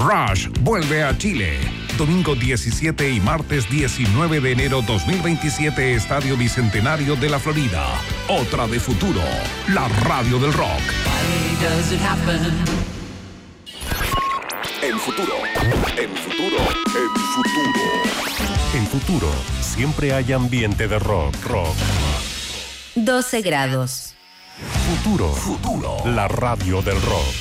Rush vuelve a Chile. Domingo 17 y martes 19 de enero 2027, Estadio Bicentenario de la Florida. Otra de Futuro, la radio del rock. En Futuro, en Futuro, en Futuro. En Futuro, siempre hay ambiente de rock. 12 grados. Futuro, la radio del rock.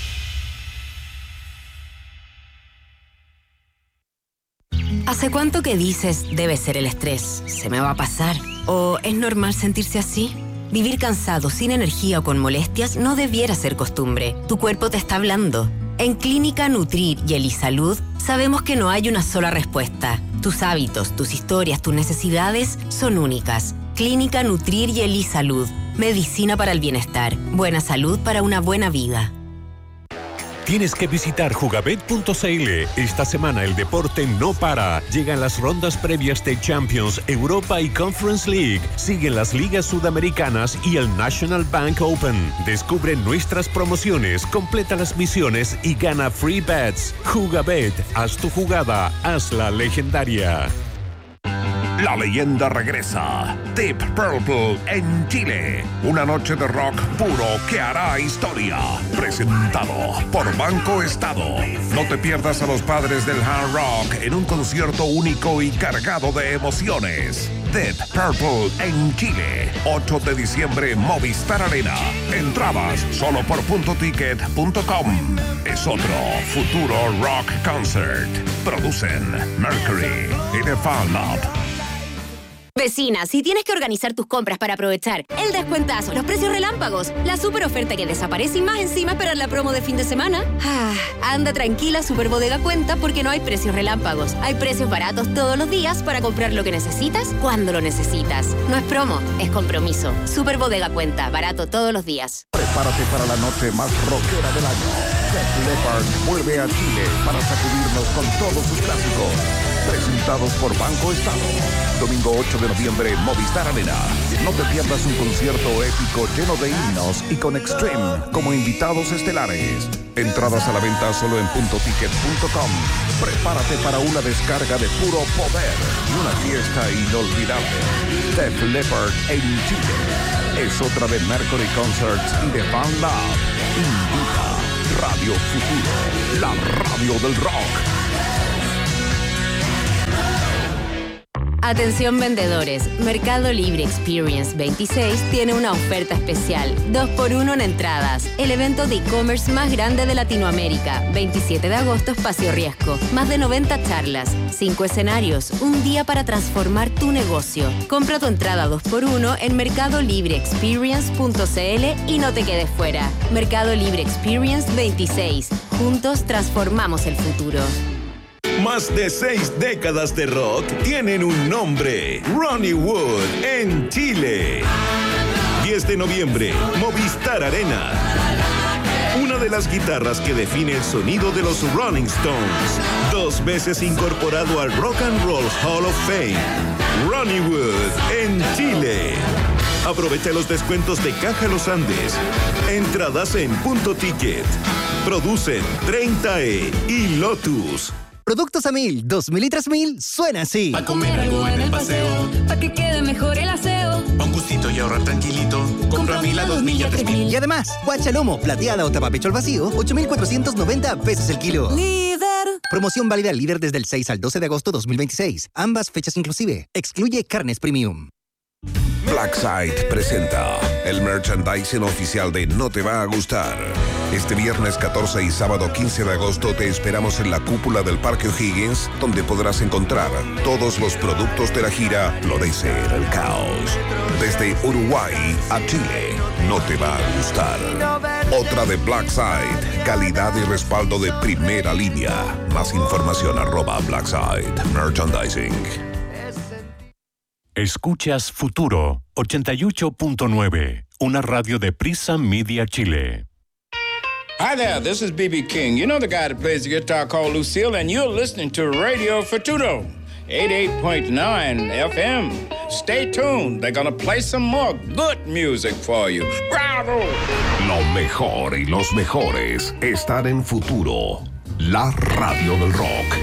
¿Hace cuánto que dices debe ser el estrés? ¿Se me va a pasar? ¿O es normal sentirse así? Vivir cansado, sin energía o con molestias no debiera ser costumbre. Tu cuerpo te está hablando. En Clínica Nutrir y Elisalud sabemos que no hay una sola respuesta. Tus hábitos, tus historias, tus necesidades son únicas. Clínica Nutrir y Elisalud. Medicina para el bienestar. Buena salud para una buena vida. Tienes que visitar jugabet.cl. Esta semana el deporte no para. Llegan las rondas previas de Champions, Europa y Conference League. Siguen las ligas sudamericanas y el National Bank Open. Descubre nuestras promociones, completa las misiones y gana free bets. Jugabet, haz tu jugada, hazla legendaria. La leyenda regresa. Deep Purple en Chile. Una noche de rock puro que hará historia. Presentado por Banco Estado. No te pierdas a los padres del hard rock en un concierto único y cargado de emociones. Deep Purple en Chile. 8 de diciembre, Movistar Arena. Entradas solo por puntoticket.com. Es otro Futuro Rock Concert. Producen Mercury y The Fan Lab. Vecina, si tienes que organizar tus compras para aprovechar el descuentazo, los precios relámpagos, la super oferta que desaparece y más encima esperar la promo de fin de semana, anda tranquila, Super Bodega cuenta porque no hay precios relámpagos. Hay precios baratos todos los días para comprar lo que necesitas cuando lo necesitas. No es promo, es compromiso. Super Bodega cuenta, barato todos los días. Prepárate para la noche más rockera del año. Def Leppard vuelve a Chile para sacudirnos con todos sus clásicos. Presentados por Banco Estado. Domingo 8 de noviembre, Movistar Arena. No te pierdas un concierto épico lleno de himnos y con Extreme como invitados estelares. Entradas a la venta solo en puntoticket.com. Prepárate para una descarga de puro poder y una fiesta inolvidable. Def Leppard en Chile. Es otra de Mercury Concerts y de Fan Lab. Invita Radio Futuro, la radio del rock. Atención vendedores, Mercado Libre Experience 26 tiene una oferta especial, 2x1 en entradas. El evento de e-commerce más grande de Latinoamérica, 27 de agosto, Espacio Riesgo. Más de 90 charlas, 5 escenarios, un día para transformar tu negocio. Compra tu entrada 2x1 en mercadolibreexperience.cl y no te quedes fuera. Mercado Libre Experience 26. Juntos transformamos el futuro. Más de 6 décadas de rock tienen un nombre. Ronnie Wood en Chile. 10 de noviembre, Movistar Arena. Una de las guitarras que define el sonido de los Rolling Stones. 2 veces incorporado al Rock and Roll Hall of Fame. Ronnie Wood en Chile. Aprovecha los descuentos de Caja Los Andes. Entradas en Punto Ticket. Producen 30E y Lotus. Productos a 1000, 2000 y 3000 suena así. Pa' comer algo en el paseo, pa' que quede mejor el aseo. Pa' un gustito y ahorrar tranquilito, compra a 1000 a 2000 y a 3000. Y además, guachalomo, plateada o tapapecho al vacío, 8,490 pesos el kilo. Líder. Promoción válida al líder desde el 6 al 12 de agosto 2026. Ambas fechas inclusive. Excluye carnes premium. Blackside presenta el merchandising oficial de No Te Va a Gustar. Este viernes 14 y sábado 15 de agosto te esperamos en la cúpula del Parque O'Higgins, donde podrás encontrar todos los productos de la gira Florecer el Caos. Desde Uruguay a Chile, No Te Va a Gustar. Otra de Blackside, calidad y respaldo de primera línea. Más información @Blackside Merchandising. Escuchas Futuro 88.9, una radio de Prisa Media Chile. Hi there, this is B.B. King. You know the guy that plays the guitar called Lucille, and you're listening to Radio Futuro, 88.9 FM. Stay tuned, they're gonna play some more good music for you. ¡Bravo! Lo mejor y los mejores están en Futuro. la radio del rock.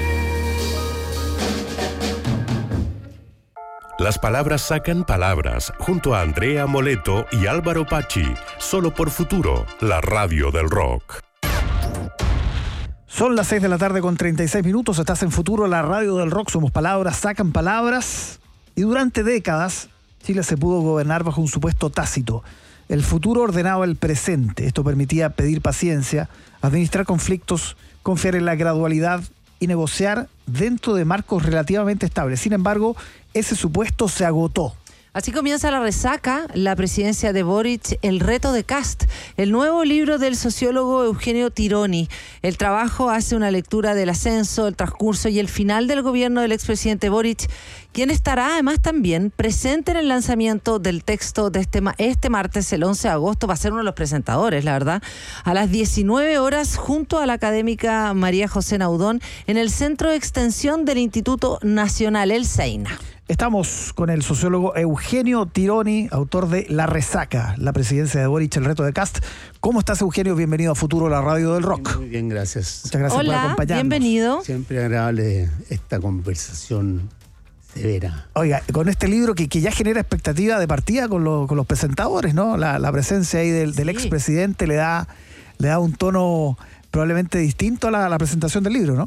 Las palabras sacan palabras, junto a Andrea Moleto y Álvaro Pachi, solo por Futuro, la radio del rock. Son las 6 de la tarde con 36 minutos, estás en Futuro, la radio del rock, somos palabras, sacan palabras, y durante décadas Chile se pudo gobernar bajo un supuesto tácito. El futuro ordenaba el presente, esto permitía pedir paciencia, administrar conflictos, confiar en la gradualidad y negociar dentro de marcos relativamente estables. Sin embargo, ese supuesto se agotó. Así comienza la resaca, la presidencia de Boric, el reto de Kast, el nuevo libro del sociólogo Eugenio Tironi. El trabajo hace una lectura del ascenso, el transcurso y el final del gobierno del expresidente Boric, quien estará además también presente en el lanzamiento del texto de este martes, el 11 de agosto, va a ser uno de los presentadores, la verdad, a las 19 horas junto a la académica María José Naudón en el Centro de Extensión del Instituto Nacional, el SEINA. Estamos con el sociólogo Eugenio Tironi, autor de La Resaca, la presidencia de Boric, el reto de Kast. ¿Cómo estás, Eugenio? Bienvenido a Futuro, la radio del rock. Muy bien, gracias. Muchas gracias por acompañarnos. Bienvenido. Siempre agradable esta conversación severa. Oiga, con este libro que ya genera expectativa de partida con los presentadores, ¿no? La presencia ahí del expresidente le da un tono probablemente distinto a la presentación del libro, ¿no?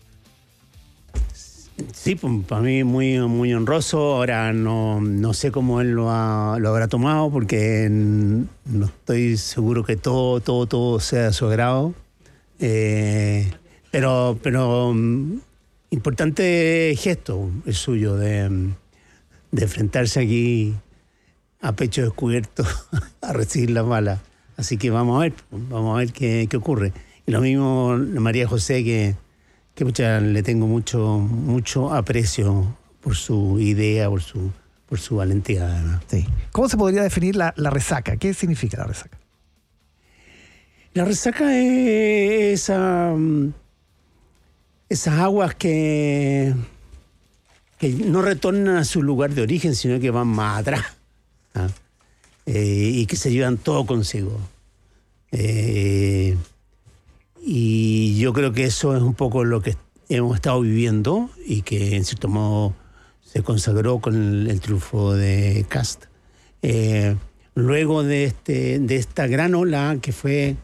Sí, para mí muy, muy honroso. Ahora no sé cómo él lo habrá tomado, porque no estoy seguro que todo sea de su agrado. Pero importante gesto el suyo de enfrentarse aquí a pecho descubierto a recibir las balas. Así que vamos a ver qué ocurre. Y lo mismo María José, que le tengo mucho aprecio por su idea, por su valentía, además. Sí. ¿Cómo se podría definir la resaca? ¿Qué significa la resaca? La resaca es esas aguas que no retornan a su lugar de origen, sino que van más atrás, ¿ah? Y que se llevan todo consigo. Y yo creo que eso es un poco lo que hemos estado viviendo y que en cierto modo se consagró con el triunfo de Kast. Luego de esta gran ola que fue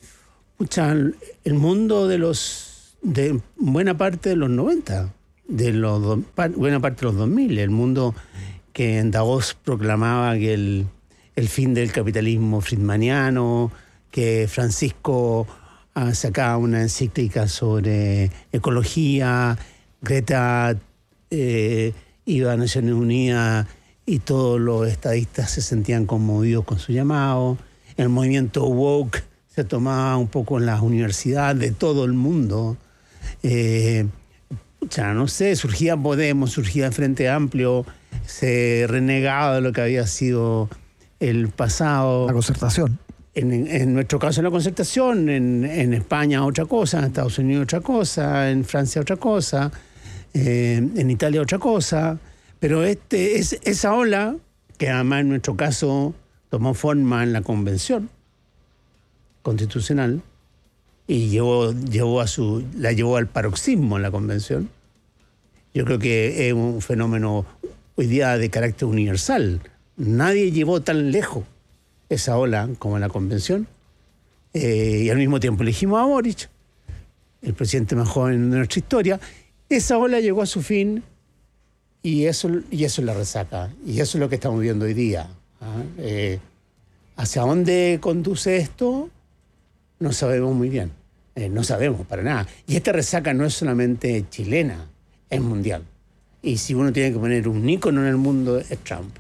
el mundo de buena parte de los 90, buena parte de los 2000, el mundo que en Davos proclamaba que el fin del capitalismo friedmaniano, que Francisco sacaba una encíclica sobre ecología, Greta iba a Naciones Unidas y todos los estadistas se sentían conmovidos con su llamado. El movimiento woke se tomaba un poco en las universidades de todo el mundo. No sé, surgía Podemos, surgía el Frente Amplio, se renegaba de lo que había sido el pasado. La concertación. En nuestro caso la concertación, en España otra cosa, en Estados Unidos otra cosa, en Francia otra cosa, en Italia otra cosa, pero esa ola, que además en nuestro caso tomó forma en la Convención Constitucional y la llevó al paroxismo en la Convención. Yo creo que es un fenómeno hoy día de carácter universal. Nadie llevó tan lejos esa ola como en la Convención, y al mismo tiempo elegimos a Boric, el presidente más joven de nuestra historia. Esa ola llegó a su fin y eso es la resaca, y eso es lo que estamos viendo hoy día. ¿Hacia dónde conduce esto? No sabemos muy bien, no sabemos para nada. Y esta resaca no es solamente chilena, es mundial. Y si uno tiene que poner un ícono en el mundo, es Trump.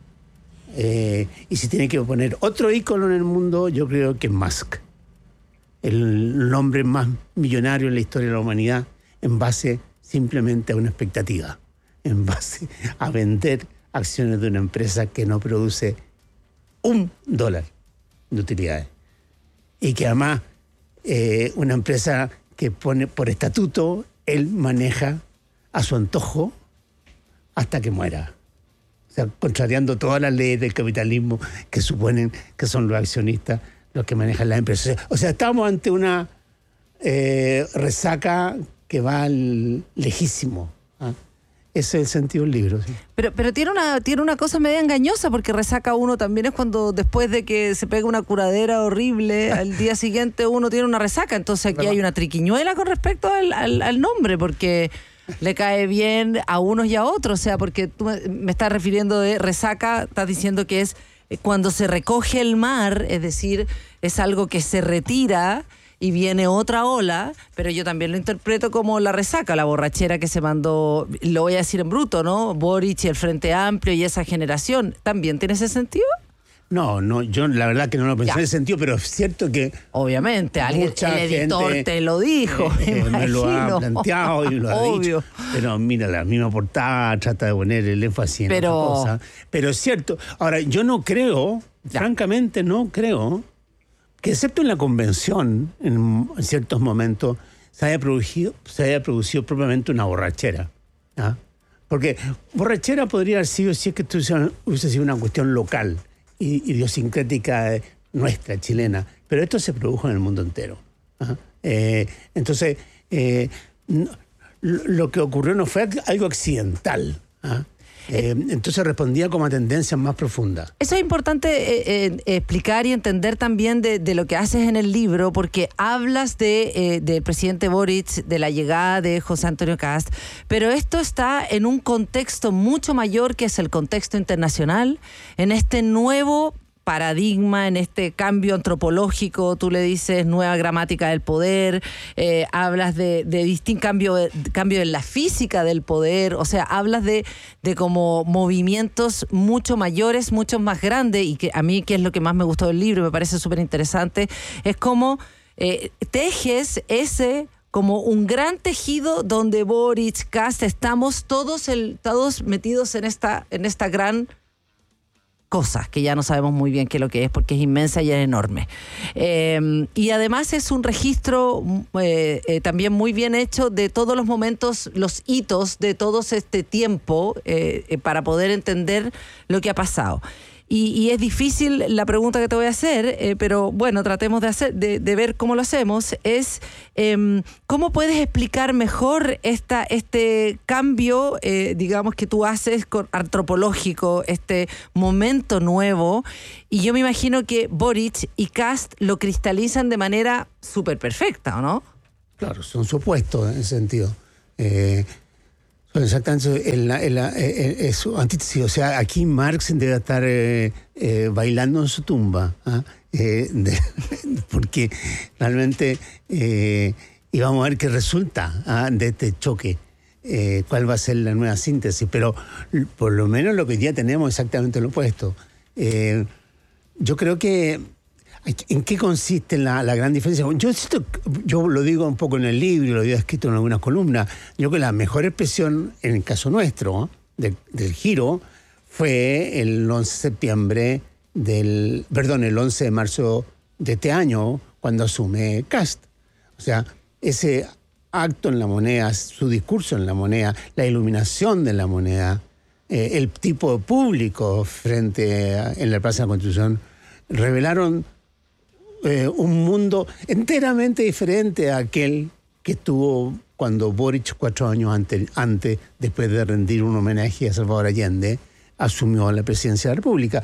Y si tiene que poner otro ícono en el mundo, yo creo que es Musk, el hombre más millonario en la historia de la humanidad, en base simplemente a una expectativa, en base a vender acciones de una empresa que no produce $1 de utilidades. Y que además una empresa que pone por estatuto, él maneja a su antojo hasta que muera. O sea, contrariando todas las leyes del capitalismo que suponen que son los accionistas los que manejan las empresas. O sea, estamos ante una resaca que va lejísimo. Ese es el sentido del libro. Sí. Pero tiene una cosa media engañosa, porque resaca uno también es cuando después de que se pega una curadera horrible, al día siguiente uno tiene una resaca. Entonces aquí hay una triquiñuela con respecto al nombre, porque le cae bien a unos y a otros. O sea, porque tú me estás refiriendo de resaca, estás diciendo que es cuando se recoge el mar, es decir, es algo que se retira y viene otra ola, pero yo también lo interpreto como la resaca, la borrachera que se mandó, lo voy a decir en bruto, ¿no? Boric y el Frente Amplio y esa generación. ¿También tiene ese sentido? No, yo la verdad que no lo pensé en ese sentido, pero es cierto que... Obviamente, el editor te lo dijo, me lo ha planteado y lo ha dicho. Pero mira, la misma portada trata de poner el énfasis en otra cosa. Pero es cierto. Ahora, yo no creo, francamente no creo, que excepto en la convención, en ciertos momentos, se haya producido propiamente una borrachera. Porque borrachera podría haber sido si es que esto hubiese sido una cuestión local, idiosincrática nuestra, chilena. Pero esto se produjo en el mundo entero. Entonces, lo que ocurrió no fue algo accidental. Entonces respondía como a tendencias más profundas. Eso es importante explicar y entender también de lo que haces en el libro, porque hablas del presidente Boric, de la llegada de José Antonio Kast, pero esto está en un contexto mucho mayor, que es el contexto internacional, en este nuevo paradigma, en este cambio antropológico. Tú le dices nueva gramática del poder, hablas de distinto cambio en la física del poder, o sea, hablas de como movimientos mucho mayores, mucho más grandes, y que a mí, que es lo que más me gustó del libro, me parece súper interesante, es como tejes ese como un gran tejido donde Boric, Kast, estamos todos metidos en esta gran cosas que ya no sabemos muy bien qué es lo que es, porque es inmensa y es enorme. Y además es un registro también muy bien hecho de todos los momentos, los hitos de todo este tiempo, para poder entender lo que ha pasado. Y es difícil la pregunta que te voy a hacer, pero bueno, tratemos de ver cómo lo hacemos. Es ¿cómo puedes explicar mejor este cambio, digamos, que tú haces antropológico, este momento nuevo? Y yo me imagino que Boric y Kast lo cristalizan de manera súper perfecta, ¿o no? Claro, son supuestos en ese sentido. Exactamente, es su antítesis. O sea, aquí Marx debe estar bailando en su tumba, porque realmente y vamos a ver qué resulta de este choque, cuál va a ser la nueva síntesis, pero por lo menos lo que hoy día tenemos es exactamente lo opuesto. Yo creo que ¿en qué consiste la gran diferencia? Yo lo digo un poco en el libro, lo he escrito en algunas columnas. Yo creo que la mejor expresión, en el caso nuestro, del giro, fue el 11 de septiembre el 11 de marzo de este año, cuando asume Kast. O sea, ese acto en la moneda, su discurso en la moneda, la iluminación de la moneda, el tipo de público en la Plaza de la Constitución, revelaron un mundo enteramente diferente a aquel que estuvo cuando Boric, 4 años antes, después de rendir un homenaje a Salvador Allende, asumió la presidencia de la República.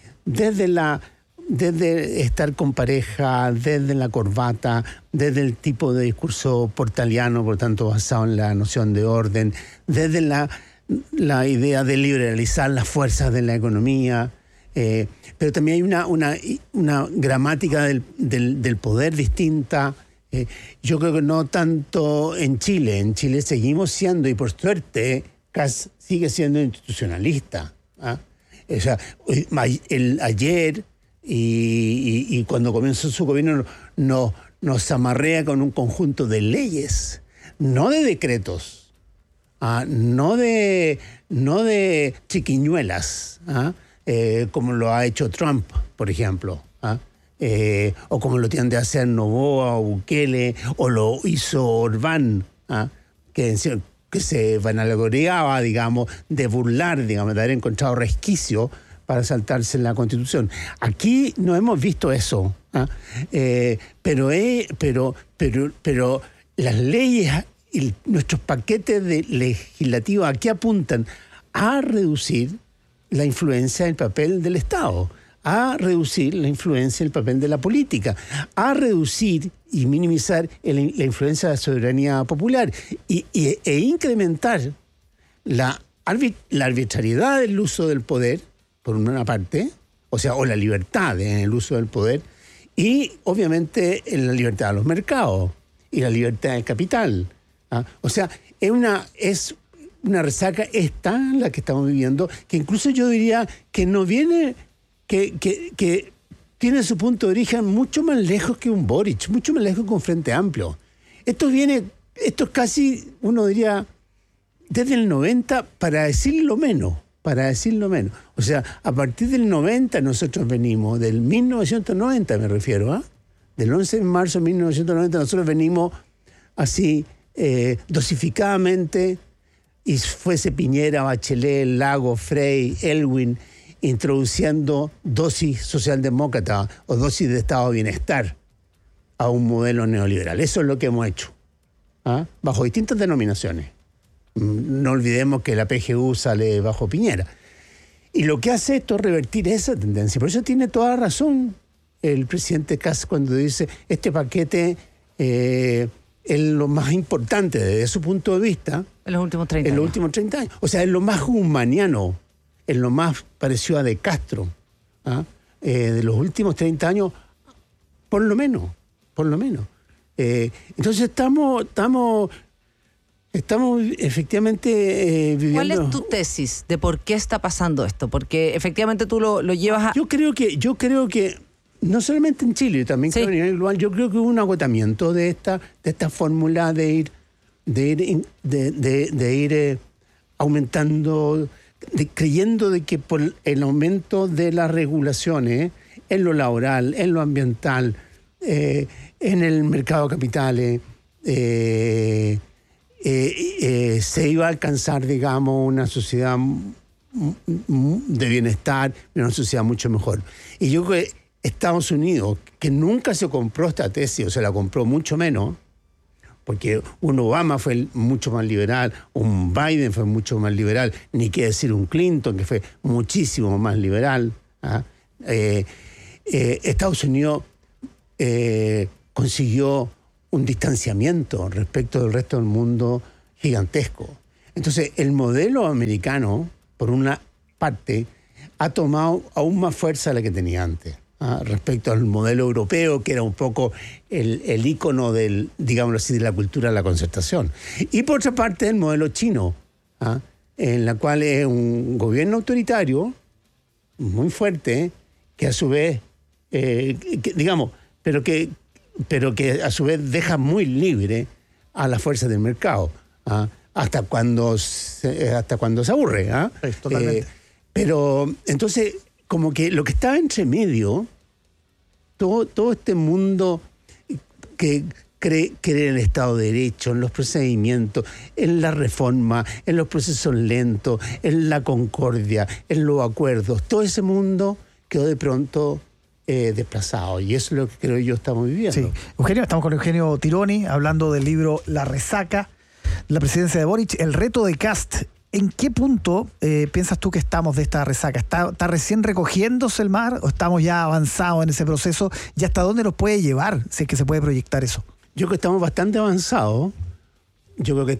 Desde estar con pareja, desde la corbata, desde el tipo de discurso portaliano, por tanto basado en la noción de orden, desde la idea de liberalizar las fuerzas de la economía. Pero también hay una gramática del poder distinta. Yo creo que no tanto en Chile. En Chile seguimos siendo, y por suerte, Kast sigue siendo institucionalista. O sea, ayer y cuando comenzó su gobierno nos amarrea con un conjunto de leyes, no de decretos, no de chiquiñuelas, como lo ha hecho Trump, por ejemplo, o como lo tienen de hacer Noboa o Bukele, o lo hizo Orbán, que se vanagloriaba, digamos, de burlar, digamos, de haber encontrado resquicio para saltarse la Constitución. Aquí no hemos visto eso. Pero las leyes y nuestros paquetes legislativos aquí apuntan a reducir la influencia del papel del Estado, a reducir la influencia del papel de la política, a reducir y minimizar la influencia de la soberanía popular e incrementar la arbitrariedad del uso del poder, por una parte, o la libertad en el uso del poder, y obviamente la libertad de los mercados y la libertad del capital. O sea, es una resaca esta, la que estamos viviendo, que incluso yo diría que no viene, que tiene su punto de origen mucho más lejos que un Boric, mucho más lejos que un Frente Amplio. Esto es casi, uno diría, desde el 90, para decirlo menos. O sea, a partir del 90 nosotros venimos, del 1990 me refiero, del 11 de marzo de 1990 nosotros venimos así, dosificadamente, y fuese Piñera, Bachelet, Lago, Frey, Elwin, introduciendo dosis socialdemócrata o dosis de estado de bienestar a un modelo neoliberal. Eso es lo que hemos hecho, bajo distintas denominaciones. No olvidemos que la PGU sale bajo Piñera. Y lo que hace esto es revertir esa tendencia. Por eso tiene toda razón el presidente Kast cuando dice este paquete es lo más importante desde su punto de vista. En los últimos 30 años. O sea, es lo más humaniano, es lo más parecido a De Castro, de los últimos 30 años, por lo menos. Entonces estamos efectivamente viviendo... ¿Cuál es tu tesis de por qué está pasando esto? Porque efectivamente tú lo llevas a... Yo creo que no solamente en Chile, también creo a nivel global, yo creo que hubo un agotamiento de esta fórmula de ir aumentando, creyendo de que por el aumento de las regulaciones en lo laboral, en lo ambiental, en el mercado de capitales, se iba a alcanzar, digamos, una sociedad de bienestar, una sociedad mucho mejor. Y yo creo que Estados Unidos, que nunca se compró esta tesis, o se la compró mucho menos, porque un Obama fue mucho más liberal, un Biden fue mucho más liberal, ni qué decir un Clinton, que fue muchísimo más liberal. Estados Unidos consiguió un distanciamiento respecto del resto del mundo gigantesco. Entonces, el modelo americano, por una parte, ha tomado aún más fuerza de la que tenía antes, respecto al modelo europeo, que era un poco el ícono del, digámoslo así, de la cultura de la concertación. Y por otra parte, el modelo chino, en la cual es un gobierno autoritario muy fuerte, que a su vez, pero que a su vez deja muy libre a las fuerzas del mercado, hasta cuando se aburre. Totalmente. Pero entonces, como que lo que estaba entre medio, todo este mundo que cree en el Estado de Derecho, en los procedimientos, en la reforma, en los procesos lentos, en la concordia, en los acuerdos, todo ese mundo quedó de pronto desplazado, y eso es lo que creo yo estamos viviendo. Sí. Eugenio, estamos con Eugenio Tironi hablando del libro La resaca, la presidencia de Boric, el reto de Kast. ¿En qué punto piensas tú que estamos de esta resaca? ¿Está recién recogiéndose el mar o estamos ya avanzados en ese proceso? ¿Y hasta dónde nos puede llevar, si es que se puede proyectar eso? Yo creo que estamos bastante avanzados. Yo creo que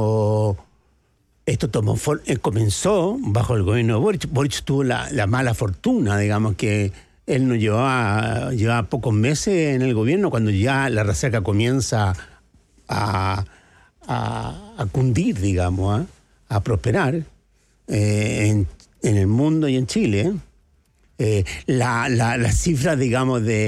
esto comenzó bajo el gobierno de Boric. Boric tuvo la mala fortuna, digamos, que él no llevaba pocos meses en el gobierno cuando ya la resaca comienza a cundir, digamos, a prosperar en el mundo y en Chile. Las cifras, digamos, de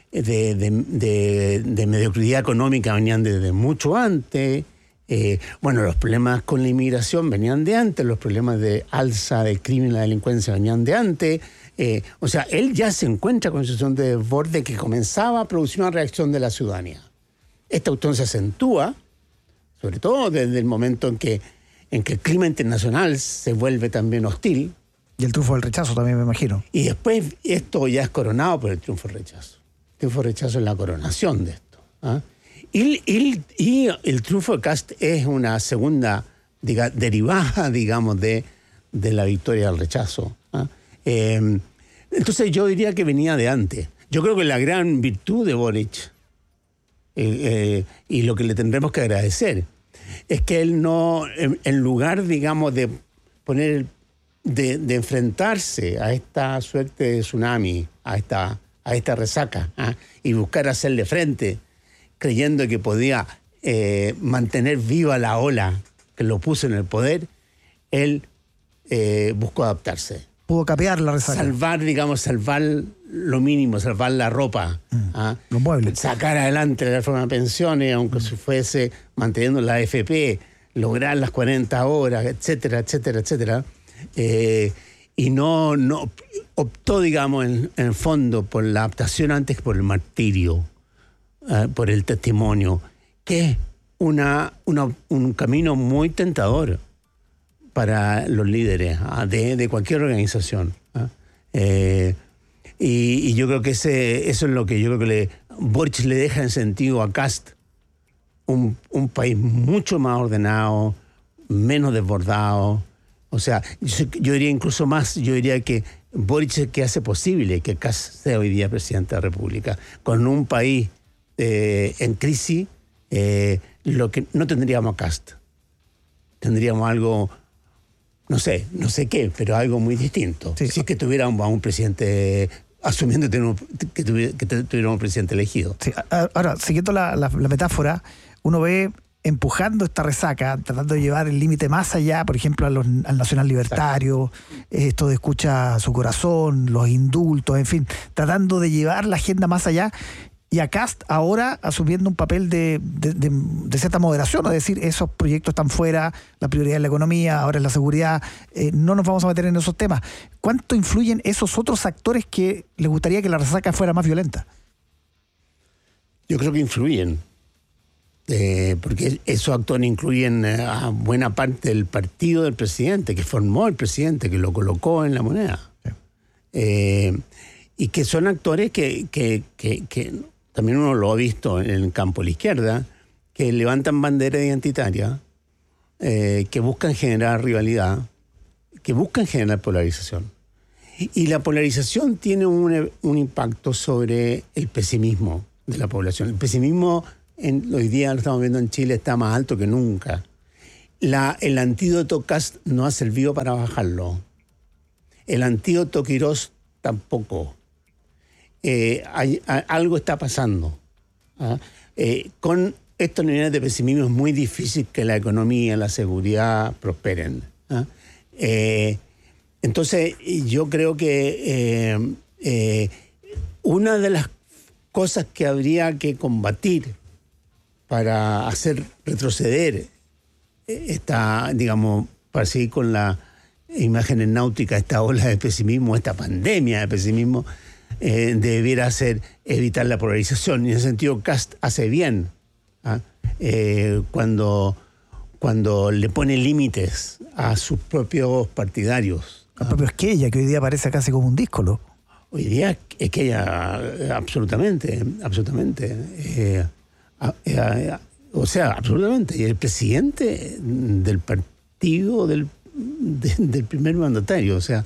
mediocridad económica venían desde mucho antes. Los problemas con la inmigración venían de antes, los problemas de alza del crimen y la delincuencia venían de antes. Él ya se encuentra con una situación de desborde que comenzaba a producir una reacción de la ciudadanía. Esta cuestión se acentúa, sobre todo desde el momento en que el clima internacional se vuelve también hostil. Y el triunfo del rechazo también, me imagino. Y después esto ya es coronado por el triunfo del rechazo. triunfo de rechazo es la coronación de esto. Y el triunfo de Kast es una segunda derivada, digamos, de la victoria del rechazo. Entonces yo diría que venía de antes. Yo creo que la gran virtud de Boric, y lo que le tendremos que agradecer, es que él no, en lugar, digamos, de poner, de enfrentarse a esta suerte de tsunami, a esta resaca, y buscar hacerle frente, creyendo que podía mantener viva la ola que lo puso en el poder, él buscó adaptarse. Pudo capear la resaca. Salvar lo mínimo, salvar la ropa. Los muebles. Sacar adelante la reforma de pensiones, aunque se fuese manteniendo la AFP, lograr las 40 horas, etcétera, etcétera, etcétera. Y no optó, digamos, en el fondo por la adaptación antes que por el martirio, por el testimonio, que es un camino muy tentador para los líderes de cualquier organización. Y yo creo que eso es lo que yo creo que Boric le deja en sentido a Kast, un país mucho más ordenado, menos desbordado. O sea, yo diría incluso más, yo diría que Boric es el que hace posible que Kast sea hoy día presidente de la República. Con un país en crisis, lo que no tendríamos a Kast. Tendríamos algo, no sé qué, pero algo muy distinto. Sí. Si es que tuviéramos a un presidente, asumiendo que tuviéramos un presidente elegido. Sí. Ahora, siguiendo la metáfora, uno ve empujando esta resaca, tratando de llevar el límite más allá, por ejemplo, al nacional libertario, esto de escucha a su corazón, los indultos, en fin, tratando de llevar la agenda más allá. Y a Kast ahora asumiendo un papel de cierta moderación, es decir, esos proyectos están fuera, la prioridad es la economía, ahora es la seguridad, no nos vamos a meter en esos temas. ¿Cuánto influyen esos otros actores que les gustaría que la resaca fuera más violenta? Yo creo que influyen, porque esos actores incluyen a buena parte del partido del presidente, que formó el presidente, que lo colocó en la moneda. Sí. Y que son actores que también uno lo ha visto en el campo de la izquierda, que levantan bandera identitaria, que buscan generar rivalidad, que buscan generar polarización. Y la polarización tiene un impacto sobre el pesimismo de la población. El pesimismo hoy día lo estamos viendo en Chile, está más alto que nunca. El antídoto Kast no ha servido para bajarlo. El antídoto Quirós tampoco. Algo está pasando. Con estos niveles de pesimismo es muy difícil que la economía, la seguridad prosperen. Entonces, yo creo que una de las cosas que habría que combatir para hacer retroceder para seguir con la imagen náutica, esta ola de pesimismo, esta pandemia de pesimismo, debiera ser evitar la polarización. Y en ese sentido, Kast hace bien cuando le pone límites a sus propios partidarios. Al propio Esquella, que hoy día parece casi como un díscolo. Hoy día Esquella, absolutamente. O sea, absolutamente. Y el presidente del partido del primer mandatario. O sea,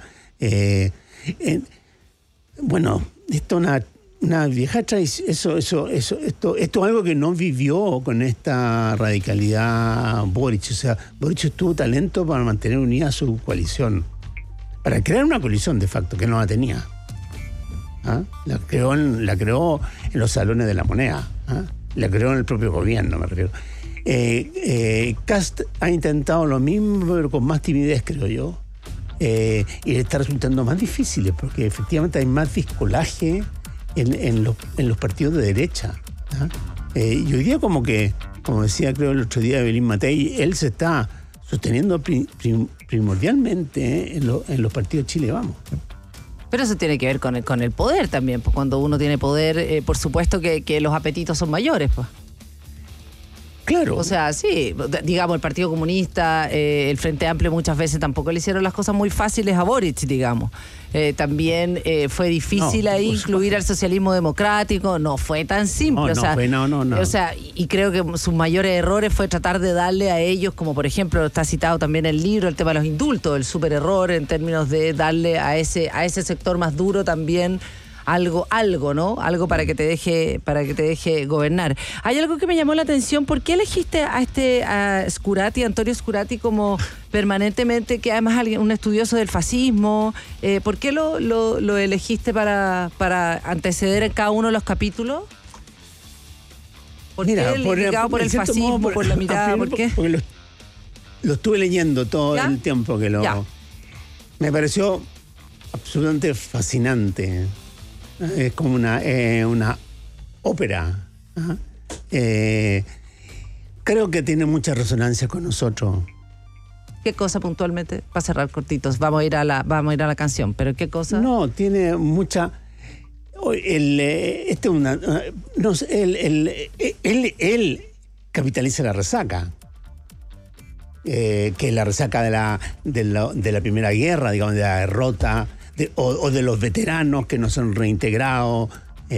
bueno, esto es una vieja tradición. Esto es algo que no vivió con esta radicalidad Boric. O sea, Boric tuvo talento para mantener unida su coalición, para crear una coalición de facto que no la tenía. La creó en los salones de la moneda. La creó en el propio gobierno, me refiero. Kast ha intentado lo mismo, pero con más timidez, creo yo. Y le está resultando más difícil, porque efectivamente hay más discolaje en los partidos de derecha. Y hoy día como decía creo el otro día Evelyn Matei, él se está sosteniendo primordialmente en los partidos de Chile Vamos. Pero eso tiene que ver con el poder también, pues cuando uno tiene poder, por supuesto que los apetitos son mayores, pues. Claro. O sea, sí, digamos, el Partido Comunista, el Frente Amplio muchas veces tampoco le hicieron las cosas muy fáciles a Boric, digamos. También fue difícil ahí incluir al socialismo democrático, no fue tan simple. O sea, y creo que sus mayores errores fue tratar de darle a ellos, como por ejemplo está citado también en el libro, el tema de los indultos, el súper error en términos de darle a ese sector más duro también algo, ¿no? Algo para que te deje gobernar. Hay algo que me llamó la atención. ¿Por qué elegiste a Scurati, Antonio Scurati, como permanentemente, que además es un estudioso del fascismo? ¿Por qué lo elegiste para anteceder en cada uno de los capítulos? ¿Por qué ligado por el fascismo, por la mirada? ¿Por qué? Porque lo estuve leyendo todo el tiempo que lo... Ya. Me pareció absolutamente fascinante. Es como una ópera. Creo que tiene mucha resonancia con nosotros. ¿Qué cosa puntualmente? Para cerrar cortitos, vamos a ir a la canción, pero ¿qué cosa? No, tiene mucha... Él capitaliza la resaca. Que es la resaca de la Primera Guerra, digamos, de la derrota... O de los veteranos que no son reintegrados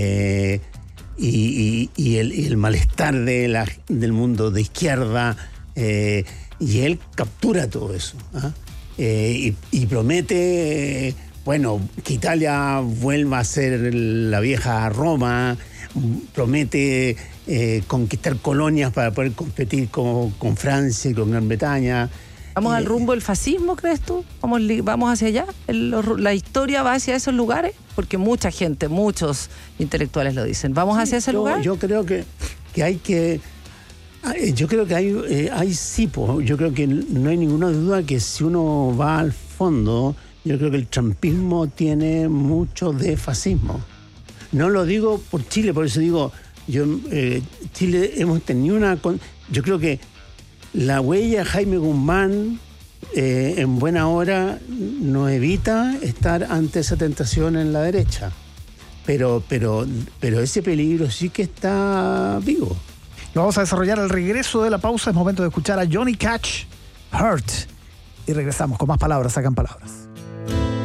y el malestar del mundo de izquierda, y él captura todo eso, y promete que Italia vuelva a ser la vieja Roma, promete conquistar colonias para poder competir con Francia y con Gran Bretaña. ¿Vamos al rumbo del fascismo, crees tú? ¿Vamos hacia allá? ¿La historia va hacia esos lugares? Porque mucha gente, muchos intelectuales lo dicen. ¿Vamos hacia ese lugar? Yo creo que hay que... Yo creo que hay yo creo que no hay ninguna duda que si uno va al fondo, yo creo que el trumpismo tiene mucho de fascismo. No lo digo por Chile, por eso digo, Chile hemos tenido yo creo que la huella de Jaime Guzmán en buena hora nos evita estar ante esa tentación en la derecha. Pero ese peligro sí que está vivo. Lo vamos a desarrollar al regreso de la pausa. Es momento de escuchar a Johnny Cash, Hurt. Y regresamos con más palabras, sacan palabras.